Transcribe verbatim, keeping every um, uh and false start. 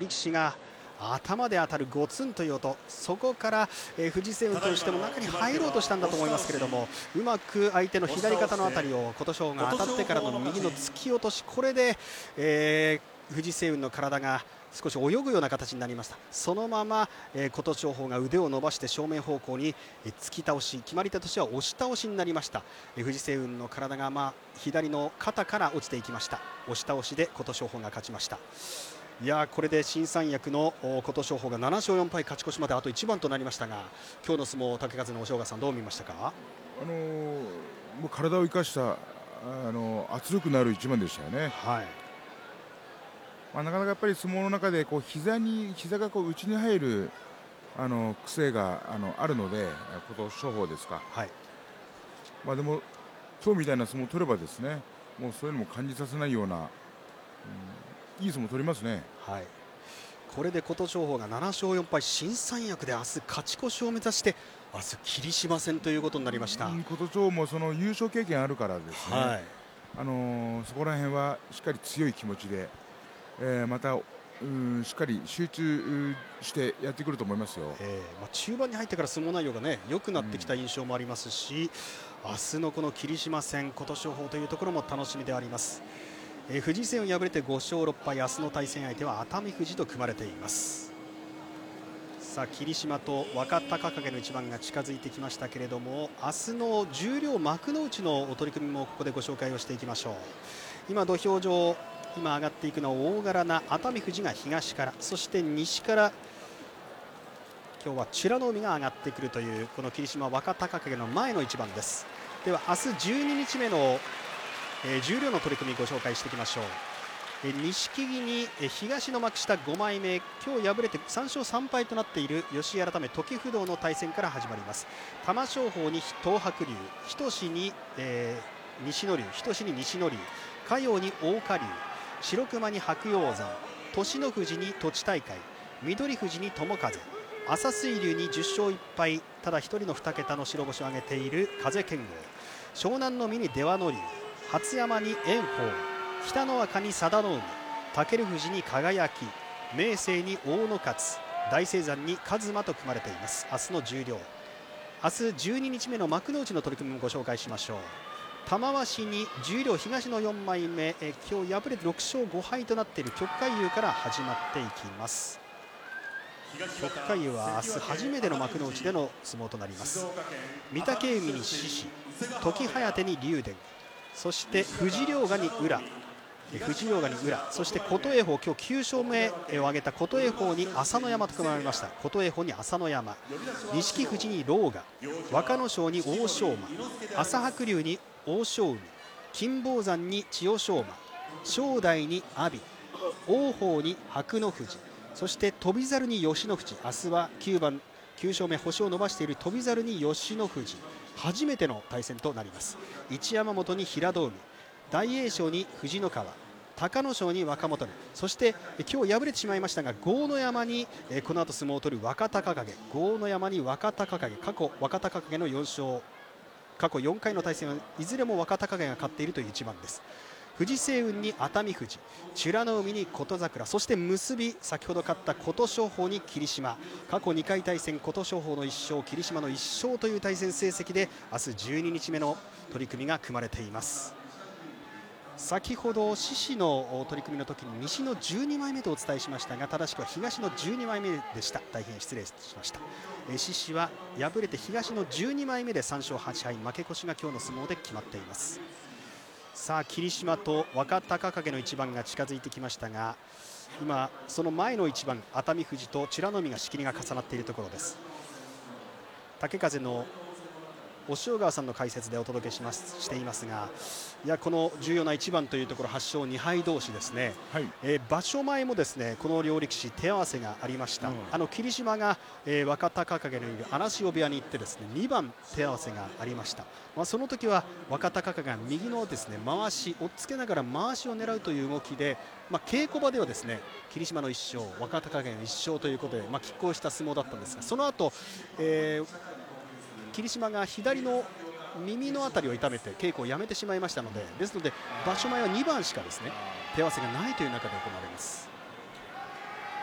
力士が頭で当たるゴツンという音、そこから、えー、藤瀬雲としても中に入ろうとしたんだと思いますけれども、うまく相手の左肩のあたりを琴勝峰が当たってからの右の突き落とし、これで、えー、藤瀬雲の体が少し泳ぐような形になりました。そのまま、えー、琴勝峰が腕を伸ばして正面方向に、えー、突き倒し、決まり手としては押し倒しになりました。えー、藤瀬雲の体が、まあ、左の肩から落ちていきました。押し倒しで琴勝峰が勝ちました。いやこれで新三役の琴勝峰がなな勝よん敗勝ち越しまであといちばんとなりましたが、今日の相撲、竹風の押尾さんどう見ましたか？ あのー、もう体を生かしたあのー、圧力のある一番でしたよね。 はい。 まあ、なかなかやっぱり相撲の中でこう膝に膝がこう内に入るあの癖があのあるので、琴勝峰ですか。 はい。 まあでも今日みたいな相撲を取ればですね、もうそういうのも感じさせないような、うんいい相撲を取りますね。 はい、これで琴勝峰がなな勝よん敗、新三役で明日勝ち越しを目指して明日霧島戦ということになりました。 琴勝峰もその優勝経験あるからですね、はい、あのー、そこら辺はしっかり強い気持ちで、えー、またうんしっかり集中してやってくると思いますよ。 えーまあ、中盤に入ってから相撲内容がね良くなってきた印象もありますし、うん、明日のこの霧島戦、琴勝峰というところも楽しみであります。えー、藤井戦を敗れてご勝ろっ敗、明日の対戦相手は熱海富士と組まれています。さあ霧島と若隆景の一番が近づいてきましたけれども、明日の十両幕内のお取り組みもここでご紹介をしていきましょう。今土俵上、今上がっていくのは大柄な熱海富士が東から、そして西から今日は美ノ海が上がってくるというこの霧島若隆景の前の一番です。では明日じゅうににちめのえー、十両の取り組みご紹介していきましょう。錦木に、えー、東の幕下ご枚目、今日敗れてさん勝さん敗となっている吉井改め時不動の対戦から始まります。玉正鳳に東白龍、日翔に、えー、西の龍、日翔に西の龍、嘉陽に大花龍、白熊に白鷹山、栃ノ富士に栃大会、翠富士に友風、朝水龍にじゅっ勝いっ敗、ただ一人のに桁の白星を挙げている風健豪、湘南の海に出羽ノ龍、初山に炎鵬、北の若に佐田の海、武富士に輝き、明生に大野勝、大青山に一馬と組まれています。明日の十両、明日じゅうににちめの幕内の取り組みもご紹介しましょう。玉鷲に十両東のよん枚目、え今日敗れてろく勝ご敗となっている旭海優から始まっていきます。旭海優は明日初めての幕内での相撲となります。御嶽海に獅司、時疾に竜電、そして藤涼河に宇良、藤涼河に宇良、そして琴恵光、今日きゅう勝目を挙げた琴恵光に朝乃山と組まれました。琴恵光に朝乃山、錦富士に狼雅、若野勝に欧勝馬、朝白龍に欧勝海、金峰山に千代翔馬、正代に阿炎、王鵬に白野富士、そして翔猿に吉野富士、明日はきゅうばんきゅう勝目星を伸ばしている翔猿に吉野富士、初めての対戦となります。一山本に平戸海、大栄翔に藤の川、隆の勝に若元春、そして今日敗れてしまいましたが豪ノ山に、えー、この後相撲を取る若隆景、豪ノ山に若隆景、過去若隆景のよん勝、過去よんかいの対戦はいずれも若隆景が勝っているという一番です。藤青雲に熱海富士、美ノ海に琴櫻、そして結び先ほど勝った琴勝峰に霧島、過去にかい対戦、琴勝峰のいっ勝、霧島のいっ勝という対戦成績で明日じゅうににちめの取り組みが組まれています。先ほど獅司の取り組みの時に西のじゅうに枚目とお伝えしましたが、正しくは東のじゅうに枚目でした。大変失礼しました。獅司は敗れて東のじゅうに枚目でさん勝はち敗、負け越しが今日の相撲で決まっています。さあ霧島と若隆景の一番が近づいてきましたが、今その前の一番、熱海富士と美ノ海が仕切りが重なっているところです。竹風の押尾川さんの解説でお届けしますしていますが、いやこの重要な一番というところはち勝に敗同士ですね、はい、えー、場所前もですねこの両力士手合わせがありました。うん、あの霧島が、えー、若隆景のいる荒汐部屋に行ってですねにばん手合わせがありました。まあ、その時は若隆景が右のですね回し押っつけながら回しを狙うという動きで、まあ、稽古場ではですね霧島のいっ勝、若隆景のいっ勝ということで、まあ、拮抗した相撲だったんですが、その後、えー霧島が左の耳の辺りを痛めて稽古をやめてしまいましたので、ですので場所前はにばんしかですね手合わせがないという中で行われます。